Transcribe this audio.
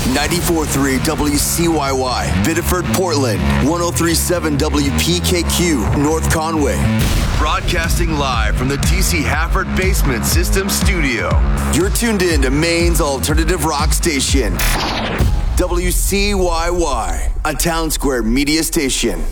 94.3 WCYY, Biddeford, Portland. 103.7 WPKQ, North Conway. Broadcasting live from the TC Hafford Basement System Studio. You're tuned in to Maine's alternative rock station. WCYY, a Town Square media station.